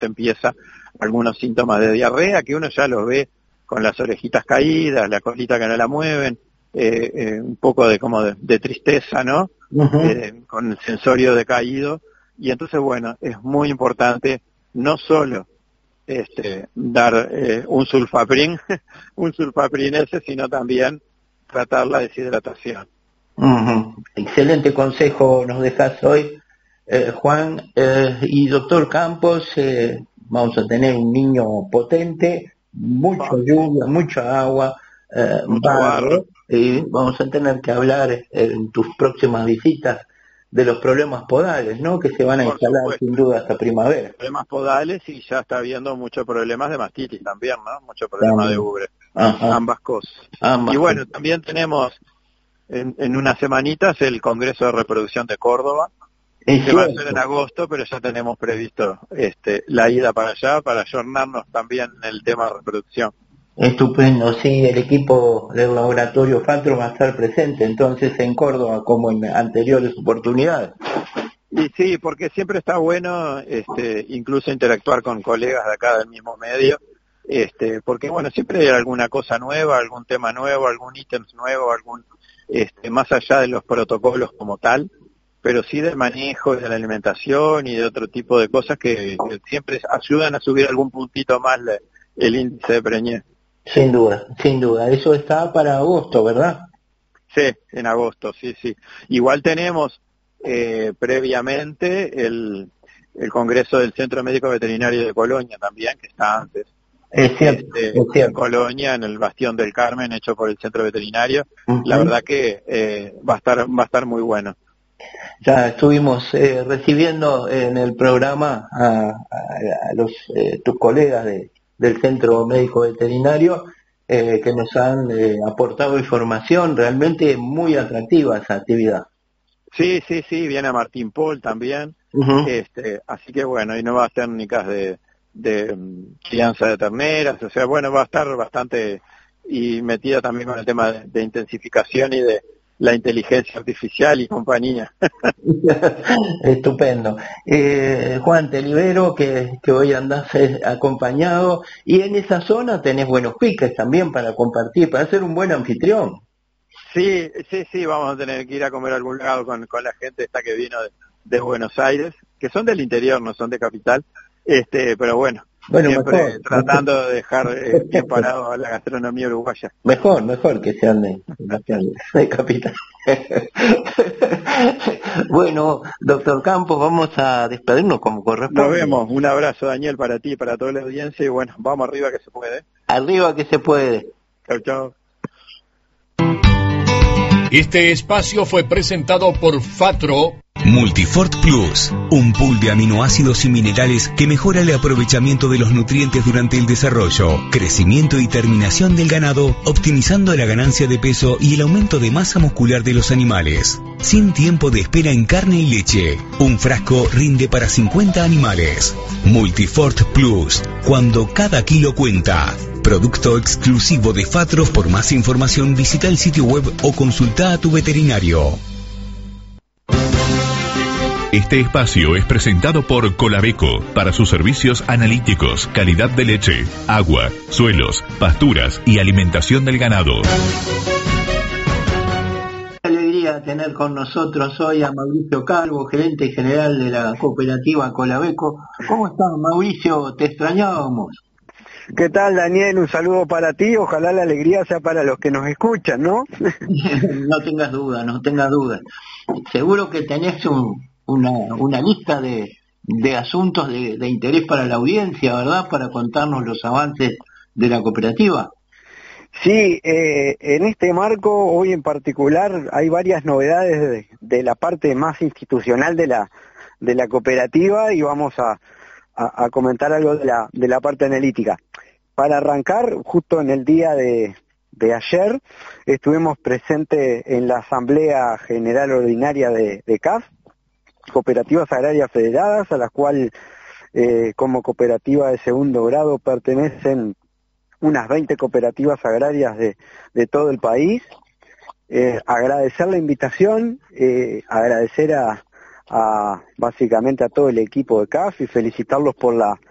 te empieza algunos síntomas de diarrea, que uno ya los ve con las orejitas caídas, la colita que no la mueven, un poco de tristeza, ¿no? Con el sensorio decaído, y entonces, bueno, es muy importante no solo dar un sulfaprin, un sulfaprinese, sino también tratar la deshidratación. Excelente consejo nos dejas hoy, Juan. Y doctor Campos, vamos a tener un niño potente, mucha lluvia, mucha agua, barro, y vamos a tener que hablar en tus próximas visitas de los problemas podales, ¿no? Que se van a instalar sin duda hasta primavera. Problemas podales, y ya está habiendo muchos problemas de mastitis también, ¿no? Muchos problemas de ubre. Ambas cosas. Y bueno, también tenemos en unas semanitas el Congreso de Reproducción de Córdoba, que va a ser en agosto, pero ya tenemos previsto la ida para allá, para ayornarnos también en el tema de reproducción. Estupendo, sí, el equipo del laboratorio FATRO va a estar presente entonces en Córdoba como en anteriores oportunidades. Y sí, porque siempre está bueno incluso interactuar con colegas de acá del mismo medio, porque bueno, siempre hay alguna cosa nueva, algún tema nuevo, algún ítem nuevo, más allá de los protocolos como tal, pero sí del manejo de la alimentación y de otro tipo de cosas que siempre ayudan a subir algún puntito más el índice de preñez. Sin duda, sin duda. Eso está para agosto, ¿verdad? Sí, en agosto, sí. Igual tenemos previamente el Congreso del Centro Médico Veterinario de Colonia también, que está antes. Es cierto. En Colonia, en el Bastión del Carmen, hecho por el Centro Veterinario. La verdad que va a estar muy bueno. Ya estuvimos recibiendo en el programa a tus colegas del Centro Médico Veterinario que nos han aportado información realmente muy atractiva esa actividad. Sí, viene Martín Paul también, así que bueno, y no va a ser técnicas de crianza de terneras, o sea, bueno, va a estar bastante y metida también con el tema de intensificación y de la inteligencia artificial y compañía. Estupendo. Juan, te libero que hoy andás acompañado, y en esa zona tenés buenos piques también para compartir, para ser un buen anfitrión. Sí, vamos a tener que ir a comer a algún lado con la gente esta que vino de Buenos Aires, que son del interior, no son de capital, pero bueno, siempre mejor, tratando de dejar bien parado a la gastronomía uruguaya. Mejor que sean de capital. Bueno, doctor Campos, vamos a despedirnos como corresponde. Nos vemos, un abrazo, Daniel, para ti, para toda la audiencia, y bueno, vamos arriba que se puede. Arriba que se puede. Chau. Este espacio fue presentado por FATRO. Multifort Plus, un pool de aminoácidos y minerales que mejora el aprovechamiento de los nutrientes durante el desarrollo, crecimiento y terminación del ganado, optimizando la ganancia de peso y el aumento de masa muscular de los animales. Sin tiempo de espera en carne y leche. Un frasco rinde para 50 animales. Multifort Plus, cuando cada kilo cuenta. Producto exclusivo de FATRO. Por más información visita el sitio web o consulta a tu veterinario. Este espacio es presentado por Colabeco para sus servicios analíticos, calidad de leche, agua, suelos, pasturas y alimentación del ganado. Alegría tener con nosotros hoy a Mauricio Calvo, gerente general de la cooperativa Colabeco. ¿Cómo estás, Mauricio? Te extrañábamos. ¿Qué tal, Daniel? Un saludo para ti, ojalá la alegría sea para los que nos escuchan, ¿no? No tengas duda. Seguro que tenés una lista de asuntos de interés para la audiencia, ¿verdad? Para contarnos los avances de la cooperativa. Sí, en este marco, hoy en particular, hay varias novedades de la parte más institucional de la cooperativa, y vamos a comentar algo de la parte analítica. Para arrancar, justo en el día de ayer, estuvimos presentes en la Asamblea General Ordinaria de CAF, Cooperativas Agrarias Federadas, a la cual como cooperativa de segundo grado pertenecen unas 20 cooperativas agrarias de todo el país. Agradecer la invitación, agradecer básicamente a todo el equipo de CAF y felicitarlos por la